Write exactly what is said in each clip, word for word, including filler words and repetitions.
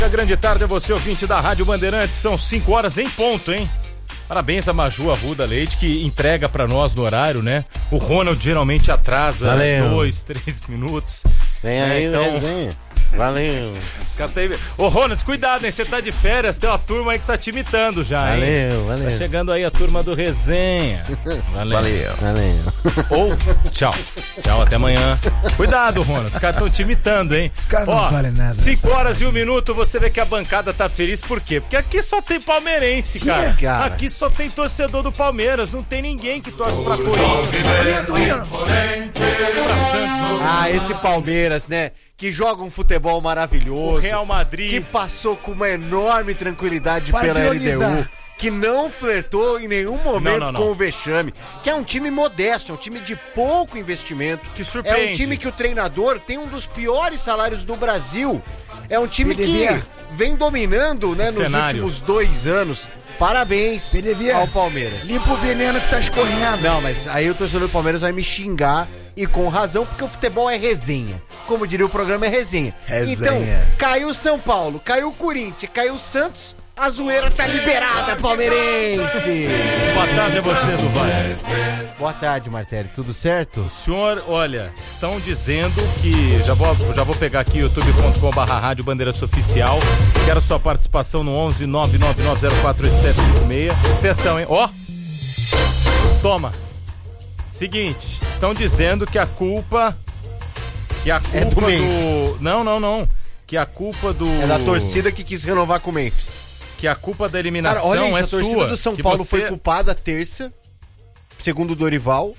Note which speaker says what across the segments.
Speaker 1: Grande tarde a você, ouvinte da Rádio Bandeirantes. São cinco horas em ponto, hein? Parabéns a Maju Arruda Leite, que entrega pra nós no horário, né? O Ronald geralmente atrasa Valeu. dois, três minutos.
Speaker 2: Vem aí,
Speaker 1: é, então...
Speaker 2: resenha. Valeu.
Speaker 1: Ô, Ronald, cuidado, hein? Você tá de férias, tem uma turma aí que tá te imitando já,
Speaker 2: valeu,
Speaker 1: hein?
Speaker 2: Valeu, valeu.
Speaker 1: Tá chegando aí a turma do Resenha. Valeu.
Speaker 2: Valeu. Valeu.
Speaker 1: Ou, tchau. Tchau, até amanhã. Cuidado, Ronald, os caras estão te imitando, hein?
Speaker 3: Os caras não valem nada.
Speaker 1: cinco horas e um minuto, você vê que a bancada tá feliz, por quê? Porque aqui só tem palmeirense, Sim, cara. cara. Aqui só tem torcedor do Palmeiras, não tem ninguém que torce pra Corinthians.
Speaker 2: Ah, esse Palmeiras, né? Que joga um futebol maravilhoso.
Speaker 1: O Real Madrid.
Speaker 2: Que passou com uma enorme tranquilidade
Speaker 3: Para
Speaker 2: pela L D U.
Speaker 3: Que não flertou em nenhum momento
Speaker 2: não, não, não. com o vexame. Que é um time modesto, é um time de pouco investimento.
Speaker 1: Que surpreende.
Speaker 2: É um time que o treinador tem um dos piores salários do Brasil. É um time
Speaker 3: Pedevia.
Speaker 2: que vem dominando, né, nos
Speaker 1: cenário.
Speaker 2: últimos dois anos. Parabéns
Speaker 3: Pedevia.
Speaker 2: ao Palmeiras.
Speaker 3: Limpa o veneno que tá escorrendo.
Speaker 2: Não, mas aí o torcedor do Palmeiras vai me xingar. E com razão, porque o futebol é resenha. Como diria o programa, é resenha.
Speaker 3: Resenha.
Speaker 2: Então, caiu São Paulo, caiu o Corinthians, caiu o Santos, a zoeira tá liberada, palmeirense!
Speaker 1: Boa tarde a você, Dubai.
Speaker 2: Boa tarde, Martelli. Tudo certo?
Speaker 1: O senhor, olha, estão dizendo que... Já vou, já vou pegar aqui youtube ponto com barra rádio Bandeirantes Oficial. Quero sua participação no onze nove nove nove zero quatro oito sete cinco seis. Atenção, hein? Ó! Toma! Seguinte, estão dizendo que a culpa... Que a culpa
Speaker 2: é do,
Speaker 1: do...
Speaker 2: Memphis.
Speaker 1: Não, não, não. Que a culpa do...
Speaker 2: É da torcida que quis renovar com o Memphis.
Speaker 1: Que a culpa da eliminação
Speaker 2: Cara, olha isso,
Speaker 1: é
Speaker 2: a
Speaker 1: sua.
Speaker 2: A torcida do São Paulo
Speaker 1: você...
Speaker 2: foi culpada terça, segundo o Dorival.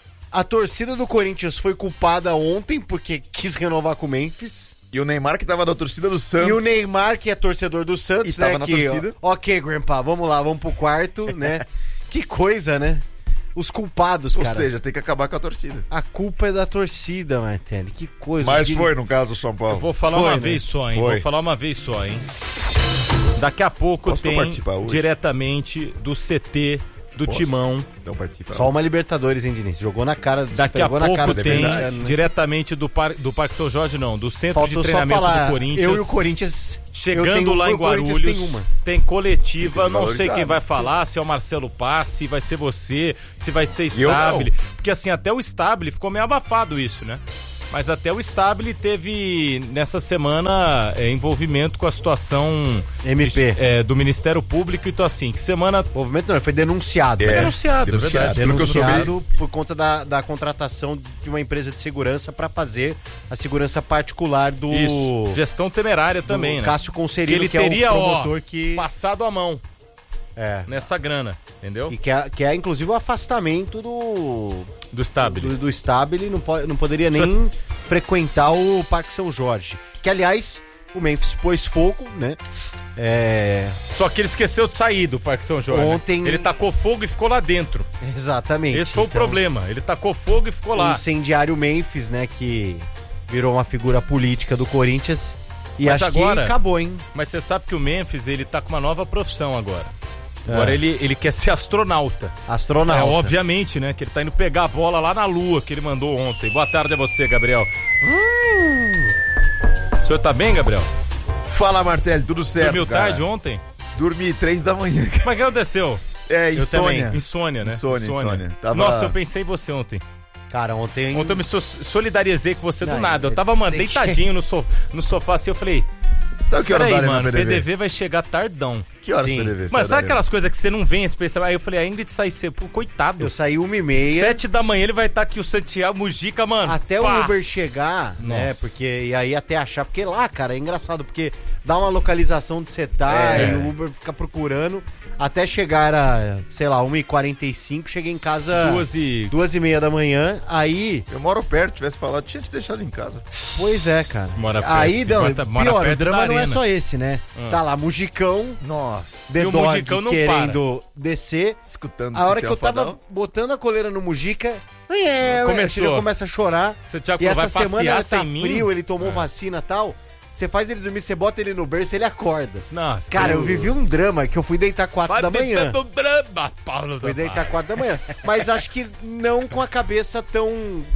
Speaker 2: A torcida do Corinthians foi culpada ontem porque quis renovar com o Memphis.
Speaker 4: E o Neymar que tava na torcida do Santos.
Speaker 2: E o Neymar que é torcedor do Santos,
Speaker 4: e
Speaker 2: né?
Speaker 4: tava na
Speaker 2: que,
Speaker 4: torcida.
Speaker 2: Ó, ok, grandpa, vamos lá, vamos pro quarto, né? Que coisa, né? Os culpados,
Speaker 4: Ou
Speaker 2: cara.
Speaker 4: Ou seja, tem que acabar com a torcida.
Speaker 2: A culpa é da torcida, Martelli. Que coisa.
Speaker 4: Mas
Speaker 2: que...
Speaker 4: foi no caso do São Paulo.
Speaker 1: Eu vou falar
Speaker 2: foi,
Speaker 1: uma
Speaker 2: né?
Speaker 1: vez só, hein?
Speaker 4: Foi.
Speaker 1: Vou falar uma vez só, hein? Daqui a pouco
Speaker 4: Posso
Speaker 1: tem diretamente do C T do
Speaker 4: Posso?
Speaker 1: Timão.
Speaker 4: Então participa.
Speaker 2: Só uma Libertadores, hein, Diniz? Jogou na cara.
Speaker 1: Daqui a pouco
Speaker 2: cara
Speaker 1: tem
Speaker 4: é
Speaker 1: diretamente do, par, do Parque São Jorge, não, do Centro
Speaker 2: Faltou
Speaker 1: de Treinamento
Speaker 2: só falar,
Speaker 1: do Corinthians.
Speaker 2: Eu e o Corinthians.
Speaker 1: Chegando
Speaker 2: tenho,
Speaker 1: lá em Guarulhos, tem,
Speaker 2: tem,
Speaker 1: tem coletiva,
Speaker 4: tem
Speaker 1: não sei
Speaker 4: valorizado.
Speaker 1: quem vai falar, se é o Marcelo Paz, se vai ser você, se vai ser Stabile. Porque assim, até o Stabile ficou meio abafado isso, né? Mas até o Stabile teve, nessa semana, é, envolvimento com a situação
Speaker 2: M P.
Speaker 1: De, é, do Ministério Público. Então assim, que semana...
Speaker 2: Envolvimento não, foi denunciado.
Speaker 1: É,
Speaker 2: né?
Speaker 1: denunciado,
Speaker 4: denunciado.
Speaker 1: é verdade.
Speaker 2: Denunciado por conta da, da contratação de uma empresa de segurança para fazer a segurança particular do...
Speaker 1: Isso, gestão temerária
Speaker 2: do
Speaker 1: também, né?
Speaker 2: Cássio Concerino,
Speaker 1: que ele
Speaker 2: que
Speaker 1: teria,
Speaker 2: é o promotor
Speaker 1: ó,
Speaker 2: que...
Speaker 1: passado a mão
Speaker 2: É.
Speaker 1: nessa grana, entendeu?
Speaker 2: E que é, que é inclusive o afastamento do...
Speaker 1: Do Stabile.
Speaker 2: Do, do Stabile, não, pode, não poderia nem frequentar o Parque São Jorge. Que, aliás, o Memphis pôs fogo, né? É...
Speaker 1: Só que ele esqueceu de sair do Parque São Jorge.
Speaker 2: Ontem...
Speaker 1: Ele tacou fogo e ficou lá dentro.
Speaker 2: Exatamente.
Speaker 1: Esse foi
Speaker 2: então,
Speaker 1: o problema. Ele tacou fogo e ficou lá.
Speaker 2: O incendiário Memphis, né? Que virou uma figura política do Corinthians. E
Speaker 1: Mas
Speaker 2: acho
Speaker 1: agora,
Speaker 2: que acabou, hein?
Speaker 1: Mas você sabe que o Memphis, ele tá com uma nova profissão agora. Agora
Speaker 2: É.
Speaker 1: ele, ele quer ser astronauta.
Speaker 2: Astronauta.
Speaker 1: É, obviamente, né? Que ele tá indo pegar a bola lá na lua que ele mandou ontem. Boa tarde a você, Gabriel. Hum. O senhor tá bem, Gabriel?
Speaker 4: Fala, Martelli, tudo certo,
Speaker 1: Dormiu
Speaker 4: cara.
Speaker 1: tarde ontem?
Speaker 4: Dormi três da manhã.
Speaker 1: Mas o que aconteceu?
Speaker 4: É,
Speaker 1: Eu
Speaker 4: insônia.
Speaker 1: também. Insônia, né?
Speaker 4: Insônia, insônia. Tava...
Speaker 1: Nossa, eu pensei em você ontem.
Speaker 2: Cara, ontem...
Speaker 1: Ontem eu me so- solidarizei com você
Speaker 2: Não,
Speaker 1: do nada. Eu
Speaker 2: ele-
Speaker 1: tava, mano,
Speaker 2: tem que-
Speaker 1: deitadinho no, so- no sofá assim, eu falei...
Speaker 4: Sabe que hora
Speaker 1: Peraí,
Speaker 4: dá
Speaker 1: mano,
Speaker 4: no
Speaker 1: o
Speaker 4: P D V?
Speaker 1: P D V vai chegar tardão.
Speaker 4: Que horas
Speaker 2: Sim.
Speaker 4: P D V?
Speaker 1: Mas sabe
Speaker 4: Daria?
Speaker 1: aquelas coisas que você não vem esse pensamento? Aí eu falei, a Ingrid sai cedo. Pô, coitado.
Speaker 2: Eu saí uma e meia.
Speaker 1: Sete da manhã ele vai estar aqui, o Santiago Mujica, mano.
Speaker 2: Até
Speaker 1: pá.
Speaker 2: o Uber chegar, né?
Speaker 1: Nossa.
Speaker 2: Porque, e aí até achar. Porque lá, cara, é engraçado, porque dá uma localização onde você tá
Speaker 4: É.
Speaker 2: e o Uber fica procurando. Até chegar a, sei lá, uma e quarenta e cinco, cheguei em casa
Speaker 1: Duas e...
Speaker 2: duas e meia da manhã. Aí,
Speaker 4: Eu moro perto, tivesse falado, tinha te deixado em casa.
Speaker 2: pois é, cara.
Speaker 1: Mora perto,
Speaker 2: aí,
Speaker 1: sim,
Speaker 2: não,
Speaker 1: mora- mora
Speaker 2: pior, o
Speaker 1: perto
Speaker 2: drama
Speaker 1: da
Speaker 2: não é
Speaker 1: arena.
Speaker 2: só esse, né?
Speaker 1: Ah.
Speaker 2: Tá lá, Mugicão,
Speaker 4: Nossa.
Speaker 2: The
Speaker 1: E o
Speaker 2: Dog
Speaker 1: Mugicão não
Speaker 2: querendo descer.
Speaker 4: Escutando
Speaker 2: A hora que
Speaker 4: Sistema
Speaker 2: eu tava
Speaker 4: Fadal.
Speaker 2: botando a coleira no Mujica, é,
Speaker 1: Começou.
Speaker 2: ele começa a chorar.
Speaker 1: Santiago
Speaker 2: E
Speaker 1: falou,
Speaker 2: essa
Speaker 1: vai
Speaker 2: semana
Speaker 1: passear
Speaker 2: ele tá
Speaker 1: sem mim?
Speaker 2: frio, ele tomou
Speaker 1: É.
Speaker 2: vacina e tal. Você faz ele dormir, você bota ele no berço, ele acorda.
Speaker 1: Nossa,
Speaker 2: Cara,
Speaker 1: que-
Speaker 2: eu vivi um drama que eu fui deitar quatro
Speaker 1: Vai
Speaker 2: da manhã.
Speaker 1: deitar no drama, Paulo
Speaker 2: Fui
Speaker 1: da
Speaker 2: deitar quatro da manhã. Mas acho que não com a cabeça tão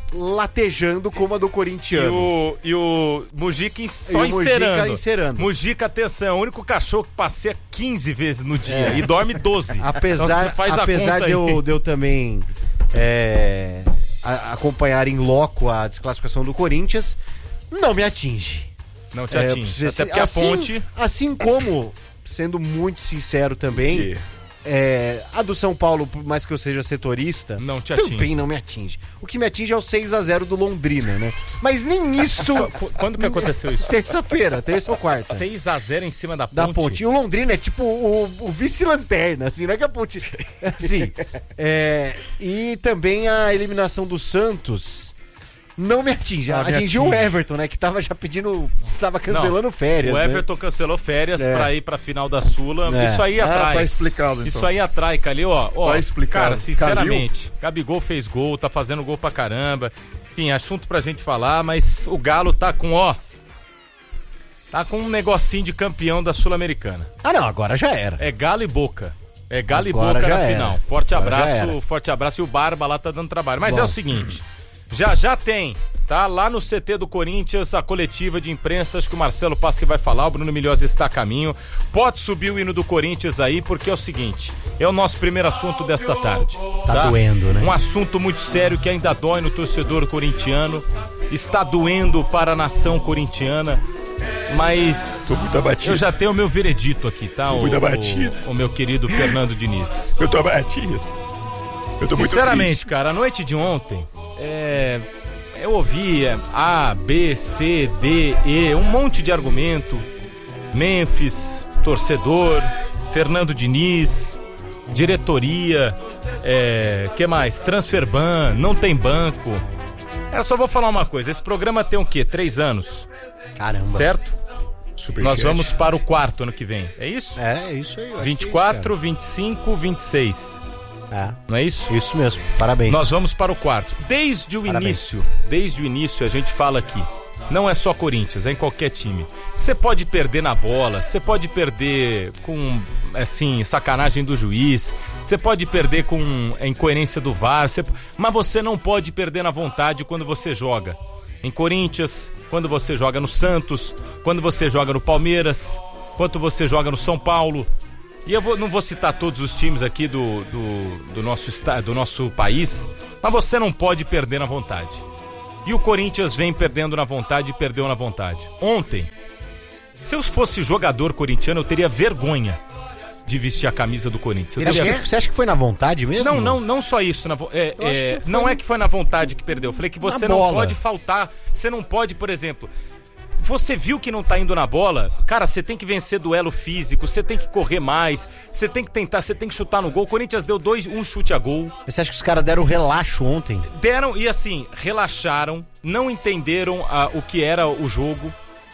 Speaker 2: latejando como a do
Speaker 1: E
Speaker 2: corintiano.
Speaker 1: o, e o Mujica en- só
Speaker 2: E o Mujica
Speaker 1: encerando.
Speaker 2: encerando.
Speaker 1: Mujica, atenção, é o único cachorro que passeia quinze vezes no dia e dorme doze. Então
Speaker 2: Apesar,
Speaker 1: você faz a
Speaker 2: apesar
Speaker 1: conta
Speaker 2: de,
Speaker 1: aí.
Speaker 2: eu, de eu também é, a- acompanhar em loco a desclassificação do Corinthians, não me atinge.
Speaker 1: Não te
Speaker 2: É,
Speaker 1: atinge.
Speaker 2: você-
Speaker 1: Até porque
Speaker 2: assim,
Speaker 1: a ponte...
Speaker 2: Assim como, sendo muito sincero também,
Speaker 4: Que?
Speaker 2: é, a do São Paulo, por mais que eu seja setorista,
Speaker 1: Não te atinge.
Speaker 2: também não me atinge. O que me atinge é o seis a zero do Londrina, né? Mas nem isso...
Speaker 1: Qu- Quando que aconteceu isso?
Speaker 2: Terça-feira, terça ou quarta.
Speaker 1: seis a zero em cima da ponte.
Speaker 2: Da ponte. E o Londrina é tipo o, o vice-lanterna, assim, não é que a ponte. Assim. É, e também a eliminação do Santos não me atinge.
Speaker 3: Ah, me
Speaker 2: Atingiu
Speaker 3: atinge.
Speaker 2: o Everton, né? Que tava já pedindo. Estava cancelando férias.
Speaker 1: O
Speaker 2: né?
Speaker 1: Everton cancelou férias
Speaker 2: É.
Speaker 1: pra ir pra final da Sula.
Speaker 2: É.
Speaker 1: Isso aí
Speaker 3: Ah,
Speaker 1: atrai.
Speaker 3: tá explicado, então.
Speaker 1: Isso aí atrai, Calil, ó. ó
Speaker 3: Tá explicado.
Speaker 1: Cara, sinceramente, Gabigol fez gol, tá fazendo gol pra caramba. Enfim, assunto pra gente falar, mas o Galo tá com, ó. Tá com um negocinho de campeão da Sul-Americana.
Speaker 2: Ah, não, agora já era.
Speaker 1: É Galo e Boca. É Galo
Speaker 2: Agora
Speaker 1: e Boca
Speaker 2: já
Speaker 1: na
Speaker 2: era.
Speaker 1: final. Forte
Speaker 2: Agora já
Speaker 1: abraço,
Speaker 2: era.
Speaker 1: forte abraço. E o Barba lá tá dando trabalho. Mas
Speaker 2: Bom.
Speaker 1: é o seguinte, já já tem, tá? Lá no C T do Corinthians, a coletiva de imprensa, acho que o Marcelo Passi vai falar, o Bruno Milhosa está a caminho. Pode subir o hino do Corinthians aí, porque é o seguinte, é o nosso primeiro assunto desta tarde.
Speaker 2: Tá doendo, né?
Speaker 1: Um assunto muito sério que ainda dói no torcedor corintiano, está doendo para a nação corintiana, mas
Speaker 4: Tô muito abatido.
Speaker 1: eu já tenho o meu veredito aqui, tá?
Speaker 4: Tô muito
Speaker 1: o,
Speaker 4: abatido.
Speaker 1: o, o meu querido Fernando Diniz.
Speaker 4: Eu tô abatido. Eu tô muito
Speaker 1: Sinceramente,
Speaker 4: triste.
Speaker 1: cara, a noite de ontem, é, eu ouvi é, A, B, C, D, E, um monte de argumento. Memphis, torcedor, Fernando Diniz, diretoria, é, que mais? Transfer ban, não tem banco. Eu só vou falar uma coisa, esse programa tem o quê? Três anos,
Speaker 2: Caramba.
Speaker 1: certo?
Speaker 4: Superchat.
Speaker 1: Nós vamos para o quarto ano que vem, é isso?
Speaker 2: É, é isso aí. eu acho que é
Speaker 1: vinte e
Speaker 2: isso,
Speaker 1: quatro, vinte e cinco, vinte e seis,
Speaker 2: cara.
Speaker 1: não é isso?
Speaker 2: É, isso mesmo. Parabéns.
Speaker 1: Nós vamos para o quarto. Desde o
Speaker 2: Parabéns.
Speaker 1: início, desde o início a gente fala aqui, não é só Corinthians, é em qualquer time. Você pode perder na bola, você pode perder com, assim, sacanagem do juiz, você pode perder com a incoerência do V A R, você- mas você não pode perder na vontade quando você joga. Em Corinthians, quando você joga no Santos, quando você joga no Palmeiras, quando você joga no São Paulo. E eu vou- não vou citar todos os times aqui do, do, do, nosso, esta- do nosso país, mas você não pode perder na vontade. E o Corinthians vem perdendo na vontade e perdeu na vontade. Ontem, se eu fosse jogador corintiano, eu teria vergonha de vestir a camisa do Corinthians. Eu
Speaker 2: Você acha,
Speaker 1: teria-
Speaker 2: que, você acha que foi na vontade mesmo?
Speaker 1: Não, não, não só isso. Na vo- é,
Speaker 2: Eu acho
Speaker 1: é,
Speaker 2: que foi
Speaker 1: não
Speaker 2: no-
Speaker 1: é que foi na vontade que perdeu. Eu falei que você
Speaker 2: Na
Speaker 1: não
Speaker 2: bola.
Speaker 1: pode faltar. Você não pode, por exemplo. Você viu que não tá indo na bola? Cara, você tem que vencer duelo físico, você tem que correr mais, você tem que tentar, você tem que chutar no gol. O Corinthians deu dois, um chute a gol.
Speaker 2: Você acha que os caras deram relaxo ontem?
Speaker 1: Deram e assim, relaxaram, não entenderam ah, o que era o jogo.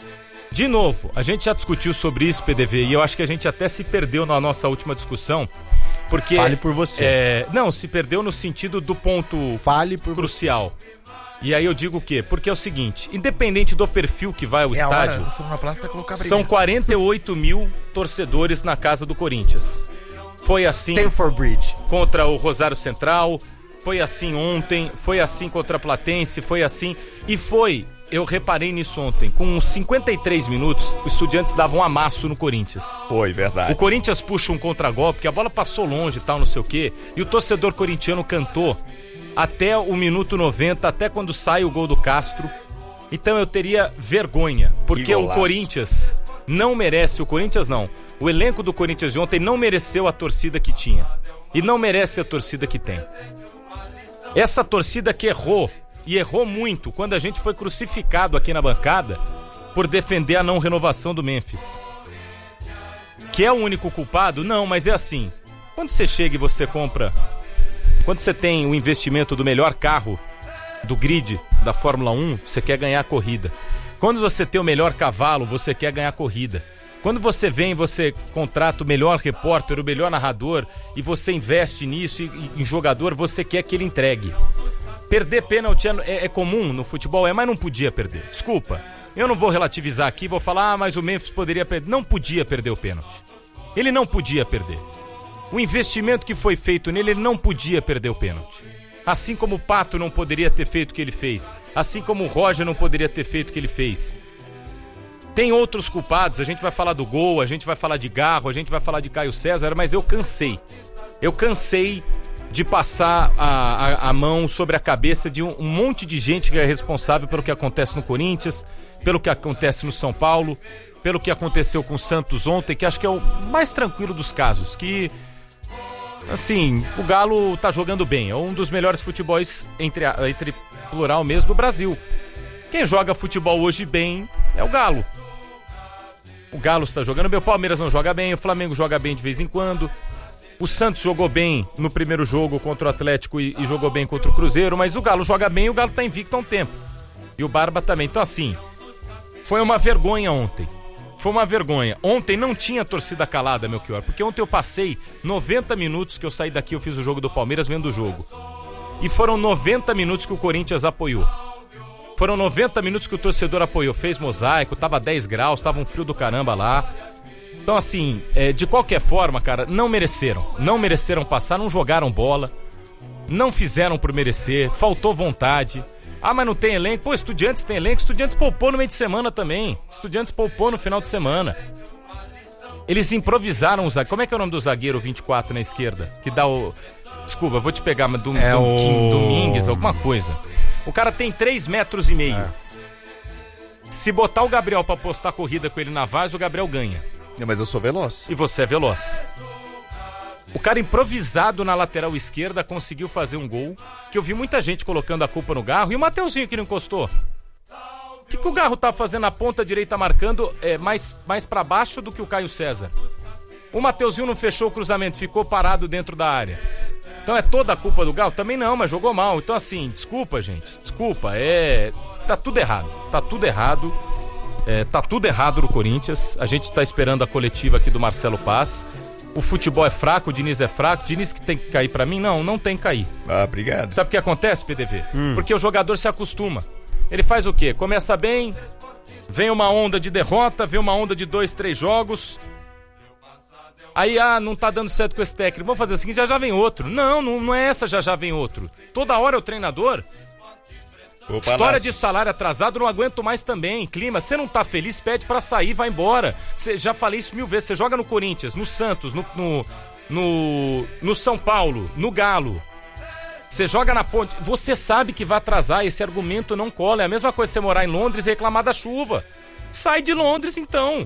Speaker 1: De novo, a gente já discutiu sobre isso, P D V, e eu acho que a gente até se perdeu na nossa última discussão, porque...
Speaker 2: Fale por você.
Speaker 1: é, não, se perdeu no sentido do ponto
Speaker 2: Fale por você.
Speaker 1: crucial. E aí eu digo o quê? Porque é o seguinte, independente do perfil que vai ao
Speaker 3: É a hora
Speaker 1: estádio,
Speaker 3: do sonoplasta colocar
Speaker 1: são
Speaker 3: brilhante.
Speaker 1: quarenta e oito mil torcedores na casa do Corinthians. Foi assim
Speaker 2: Stanford Bridge.
Speaker 1: contra o Rosário Central, foi assim ontem, foi assim contra a Platense, foi assim. E foi, eu reparei nisso ontem, com cinquenta e três minutos, os Estudiantes davam um amasso no Corinthians.
Speaker 4: Foi, verdade.
Speaker 1: O Corinthians puxa um contragolpe, que a bola passou longe e tal, não sei o quê, e o torcedor corintiano cantou até o minuto noventa, até quando sai o gol do Castro. Então eu teria vergonha, porque
Speaker 4: Que
Speaker 1: o
Speaker 4: golaço.
Speaker 1: Corinthians não merece, o Corinthians não, o elenco do Corinthians de ontem não mereceu a torcida que tinha, e não merece a torcida que tem. Essa torcida que errou, e errou muito, quando a gente foi crucificado aqui na bancada por defender a não renovação do Memphis. Que é o único culpado? Não, mas é assim, quando você chega e você compra, quando você tem o investimento do melhor carro do grid da Fórmula um, você quer ganhar a corrida. Quando você tem o melhor cavalo, você quer ganhar a corrida. Quando você vem, você contrata o melhor repórter, o melhor narrador, e você investe nisso, e, e, em jogador, você quer que ele entregue. Perder pênalti é, é comum no futebol, é, mas não podia perder. Desculpa, eu não vou relativizar aqui, vou falar, ah, mas o Memphis poderia perder. Não podia perder o pênalti. Ele não podia perder. O investimento que foi feito nele, ele não podia perder o pênalti. Assim como o Pato não poderia ter feito o que ele fez. Assim como o Roger não poderia ter feito o que ele fez. Tem outros culpados, a gente vai falar do gol, a gente vai falar de Garro, a gente vai falar de Caio César, mas eu cansei. Eu cansei de passar a, a, a mão sobre a cabeça de um, um monte de gente que é responsável pelo que acontece no Corinthians, pelo que acontece no São Paulo, pelo que aconteceu com o Santos ontem, que acho que é o mais tranquilo dos casos, que... Assim, o Galo tá jogando bem, é um dos melhores futebols entre, entre plural mesmo do Brasil. Quem joga futebol hoje bem é o Galo. O Galo está jogando bem, o Palmeiras não joga bem, o Flamengo joga bem de vez em quando. O Santos jogou bem no primeiro jogo contra o Atlético e, e jogou bem contra o Cruzeiro, mas o Galo joga bem e o Galo tá invicto há um tempo. E o Barba também. Então assim, foi uma vergonha ontem. Foi uma vergonha. Ontem não tinha torcida calada, Melchior, porque ontem eu passei noventa minutos que eu saí daqui, eu fiz o jogo do Palmeiras vendo o jogo. E foram noventa minutos que o Corinthians apoiou. Foram noventa minutos que o torcedor apoiou, fez mosaico, tava dez graus, tava um frio do caramba lá. Então assim, é, de qualquer forma, cara, não mereceram. Não mereceram passar, não jogaram bola, não fizeram por merecer, faltou vontade. Ah, mas não tem elenco? Pô, Estudiantes tem elenco, Estudiantes poupou no meio de semana também. Estudiantes poupou no final de semana. Eles improvisaram o zagueiro. Como é que é o nome do zagueiro vinte e quatro na esquerda? Que dá o... Desculpa, vou te pegar, mas do,
Speaker 2: é
Speaker 1: do,
Speaker 2: o...
Speaker 1: Domingues, alguma coisa. O cara tem três metros e meio. É. Se botar o Gabriel pra apostar corrida com ele na Vaz, o Gabriel ganha.
Speaker 4: É, mas eu sou veloz.
Speaker 1: E você é veloz. O cara improvisado na lateral esquerda conseguiu fazer um gol, que eu vi muita gente colocando a culpa no Garro, e o Mateuzinho que não encostou. O que, que o Garro tá fazendo na ponta direita marcando é, mais, mais pra baixo do que o Caio César? O Mateuzinho não fechou o cruzamento, ficou parado dentro da área. Então é toda a culpa do Garro? Também não, mas jogou mal. Então assim, desculpa gente, desculpa, é... Tá tudo errado, tá tudo errado. É, tá tudo errado no Corinthians. A gente tá esperando a coletiva aqui do Marcelo Paz. O futebol é fraco, o Diniz é fraco. Diniz que tem que cair pra mim? Não, não tem que cair.
Speaker 4: Ah, obrigado.
Speaker 1: Sabe o que acontece, P D V? Hum. Porque o jogador se acostuma. Ele faz o quê? Começa bem, vem uma onda de derrota, vem uma onda de dois, três jogos. Aí, ah, não tá dando certo com esse técnico. Vamos fazer o seguinte, já já vem outro. Não, não, não é essa já já vem outro. Toda hora é o treinador.
Speaker 4: Opa,
Speaker 1: História
Speaker 4: laços.
Speaker 1: de salário atrasado, não aguento mais também. Clima, você não tá feliz, pede pra sair, vai embora. Cê, já falei isso mil vezes, você joga no Corinthians, no Santos, no, no, no, no São Paulo, no Galo. Você joga na Ponte, você sabe que vai atrasar, esse argumento não cola. É a mesma coisa você morar em Londres e reclamar da chuva. Sai de Londres então.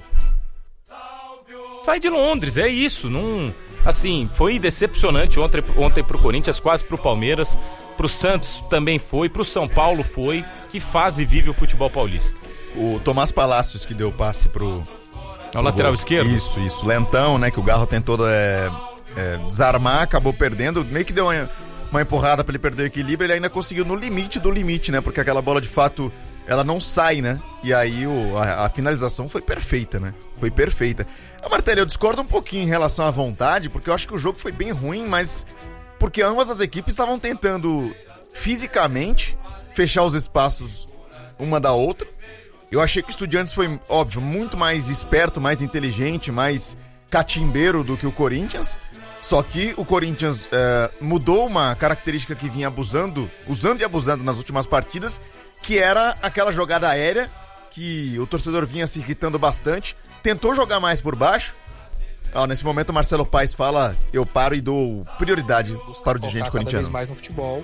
Speaker 1: Sai de Londres, é isso. Não... Assim, foi decepcionante ontem, ontem pro Corinthians, quase pro Palmeiras. Pro Santos também foi, pro São Paulo foi. Que fase vive o futebol paulista?
Speaker 4: O Tomás Palácios que deu passe pro...
Speaker 1: Ao lateral
Speaker 4: gol.
Speaker 1: esquerdo?
Speaker 4: Isso, isso. Lentão, né? Que o Garro tentou é, é, desarmar, acabou perdendo. Meio que deu uma, uma empurrada pra ele perder o equilíbrio. Ele ainda conseguiu no limite do limite, né? Porque aquela bola, de fato, ela não sai, né? E aí o, a, a finalização foi perfeita, né? Foi perfeita. A Martelli, eu discordo um pouquinho em relação à vontade, porque eu acho que o jogo foi bem ruim, mas... Porque ambas as equipes estavam tentando fisicamente fechar os espaços uma da outra. Eu achei que o Estudiantes foi, óbvio, muito mais esperto, mais inteligente, mais catimbeiro do que o Corinthians. Só que o Corinthians é, mudou uma característica que vinha abusando, usando e abusando nas últimas partidas, que era aquela jogada aérea, que o torcedor vinha se irritando bastante, tentou jogar mais por baixo. Ah, nesse momento o Marcelo Paes fala, eu paro e dou prioridade para o dirigente corintiano.
Speaker 5: Cada vez mais no futebol.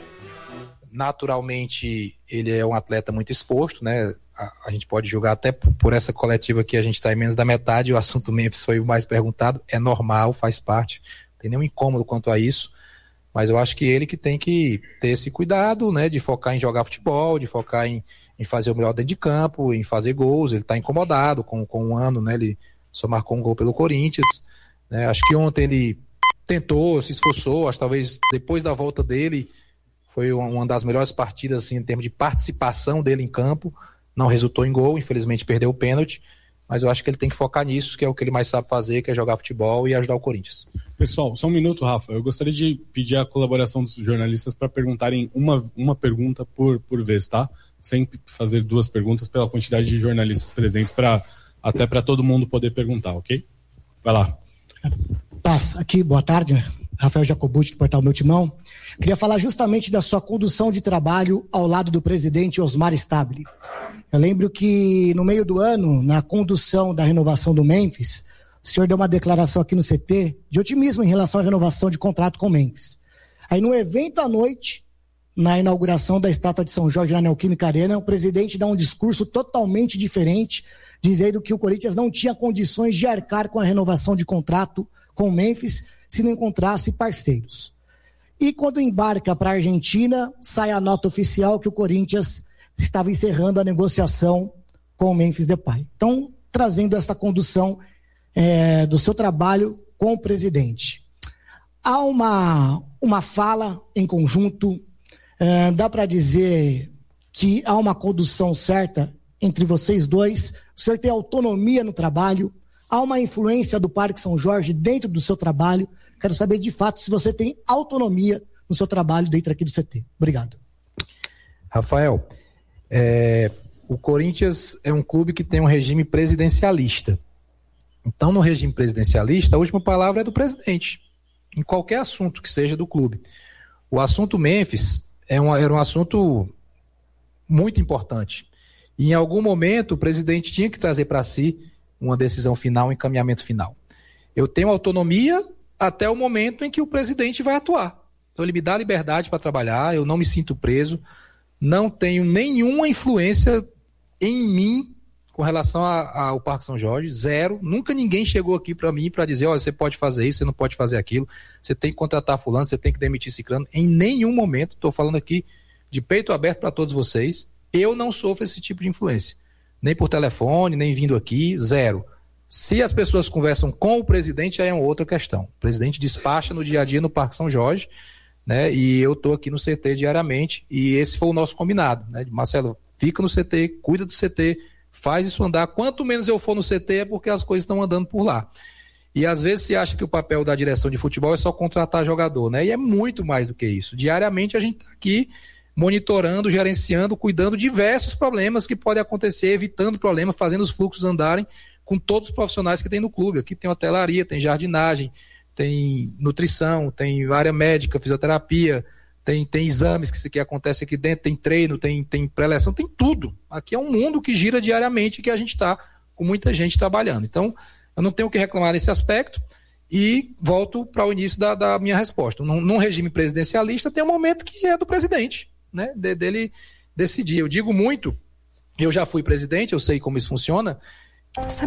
Speaker 5: Naturalmente, ele é um atleta muito exposto, né? A, a gente pode julgar até por, por essa coletiva que a gente está em menos da metade, o assunto Memphis foi o mais perguntado, é normal, faz parte, não tem nenhum incômodo quanto a isso, mas eu acho que ele que tem que ter esse cuidado, né? De focar em jogar futebol, de focar em, em fazer o melhor dentro de campo, em fazer gols. Ele está incomodado com, com um ano, né? Ele só marcou um gol pelo Corinthians. É, acho que ontem ele tentou, se esforçou, acho que talvez depois da volta dele foi uma das melhores partidas assim, em termos de participação dele em campo, não resultou em gol, infelizmente perdeu o pênalti, mas eu acho que ele tem que focar nisso, que é o que ele mais sabe fazer, que é jogar futebol e ajudar o Corinthians.
Speaker 6: Pessoal, só um minuto, Rafa, eu gostaria de pedir a colaboração dos jornalistas para perguntarem uma, uma pergunta por, por vez, tá? Sem fazer duas perguntas pela quantidade de jornalistas presentes, pra, até para todo mundo poder perguntar, ok? Vai lá.
Speaker 7: Paz, aqui, boa tarde. Rafael Jacobucci, do portal Meu Timão. Queria falar justamente da sua condução de trabalho ao lado do presidente Osmar Stabile. Eu lembro que no meio do ano, na condução da renovação do Memphis, o senhor deu uma declaração aqui no C T de otimismo em relação à renovação de contrato com o Memphis. Aí no evento à noite, na inauguração da estátua de São Jorge na Neoquímica Arena, o presidente dá um discurso totalmente diferente, dizendo que o Corinthians não tinha condições de arcar com a renovação de contrato com o Memphis se não encontrasse parceiros. E quando embarca para a Argentina, sai a nota oficial que o Corinthians estava encerrando a negociação com o Memphis Depay. Então, trazendo essa condução é, do seu trabalho com o presidente. Há uma, uma fala em conjunto, é, dá para dizer que há uma condução certa entre vocês dois, o senhor tem autonomia no trabalho, há uma influência do Parque São Jorge dentro do seu trabalho. Quero saber de fato se você tem autonomia no seu trabalho dentro aqui do C T. Obrigado.
Speaker 5: Rafael, é, o Corinthians é um clube que tem um regime presidencialista. Então, no regime presidencialista, a última palavra é do presidente, em qualquer assunto que seja do clube. O assunto Memphis é um, era um assunto muito importante. E em algum momento o presidente tinha que trazer para si uma decisão final, um encaminhamento final. Eu tenho autonomia até o momento em que o presidente vai atuar. Então ele me dá liberdade para trabalhar, eu não me sinto preso, não tenho nenhuma influência em mim com relação a, ao Parque São Jorge, zero. Nunca ninguém chegou aqui para mim para dizer, olha, você pode fazer isso, você não pode fazer aquilo, você tem que contratar fulano, você tem que demitir ciclano. Em nenhum momento, estou falando aqui de peito aberto para todos vocês, eu não sofro esse tipo de influência. Nem por telefone, nem vindo aqui, zero. Se as pessoas conversam com o presidente, aí é uma outra questão. O presidente despacha no dia a dia no Parque São Jorge, né? E eu estou aqui no C T diariamente, e esse foi o nosso combinado, né? Marcelo, fica no C T, cuida do C T, faz isso andar. Quanto menos eu for no C T é porque as coisas estão andando por lá. E às vezes se acha que o papel da direção de futebol é só contratar jogador, né? E é muito mais do que isso. Diariamente a gente está aqui monitorando, gerenciando, cuidando de diversos problemas que podem acontecer, evitando problemas, fazendo os fluxos andarem com todos os profissionais que tem no clube. Aqui tem hotelaria, tem jardinagem, tem nutrição, tem área médica, fisioterapia, tem, tem exames que, que acontecem aqui dentro, tem treino, tem, tem pré-eleção, tem tudo. Aqui é um mundo que gira diariamente e que a gente está com muita gente trabalhando. Então, eu não tenho o que reclamar nesse aspecto e volto para o início da, da minha resposta. Num, num regime presidencialista tem um momento que é do presidente, né, de, dele decidir. Eu digo muito, eu já fui presidente, eu sei como isso funciona.